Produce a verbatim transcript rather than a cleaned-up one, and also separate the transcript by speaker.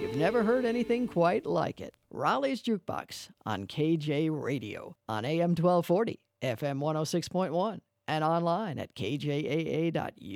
Speaker 1: You've never heard anything quite like it. Raleigh's Jukebox on K J Radio on A M twelve forty, F M one oh six point one, and online at K J A A dot U S.